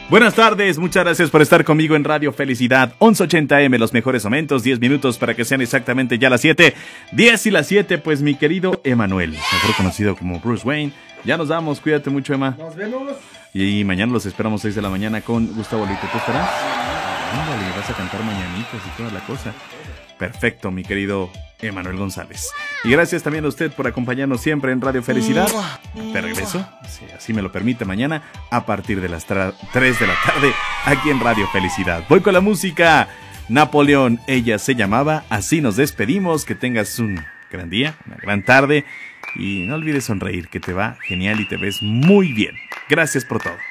Buenas tardes, muchas gracias por estar conmigo en Radio Felicidad 1180 AM, los mejores momentos, 10 minutos para que sean exactamente ya las 7, 10 y las 7, pues mi querido Emanuel, mejor conocido como Bruce Wayne. Ya nos vamos, cuídate mucho, Emma. Nos vemos. Y mañana los esperamos 6 de la mañana con Gustavo Lito. ¿Tú estarás? Ándale, vas a cantar mañanitas y toda la cosa. Perfecto, mi querido Emanuel González. Y gracias también a usted por acompañarnos siempre en Radio Felicidad. De regreso, si así me lo permite, mañana a partir de las 3 de la tarde aquí en Radio Felicidad. Voy con la música. Napoleón, ella se llamaba. Así nos despedimos. Que tengas un gran día, una gran tarde. Y no olvides sonreír, que te va genial y te ves muy bien. Gracias por todo.